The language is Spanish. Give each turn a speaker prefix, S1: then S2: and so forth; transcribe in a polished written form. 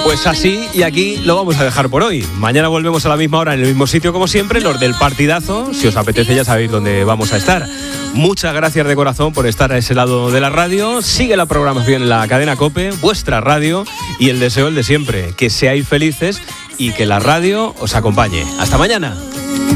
S1: Pues así y aquí lo vamos a dejar por hoy. Mañana volvemos a la misma hora en el mismo sitio como siempre, los del partidazo. Si os apetece ya sabéis dónde vamos a estar. Muchas gracias de corazón por estar a ese lado de la radio. Sigue la programación en la cadena COPE, vuestra radio, y el deseo el de siempre, que seáis felices y que la radio os acompañe. Hasta mañana.